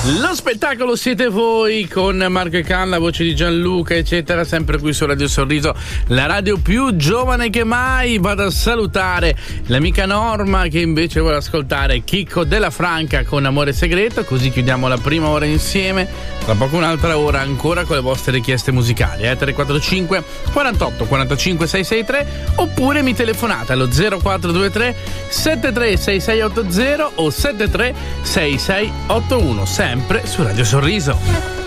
Lo spettacolo siete voi con Marco e Can, la voce di Gianluca eccetera, sempre qui su Radio Sorriso, la radio più giovane che mai. Vado a salutare l'amica Norma che invece vuole ascoltare Chicco della Franca con Amore Segreto, così chiudiamo la prima ora insieme. Tra poco un'altra ora ancora con le vostre richieste musicali 345 48 45 663 oppure mi telefonate allo 0423 736680 o 736681, sempre su Radio Sorriso.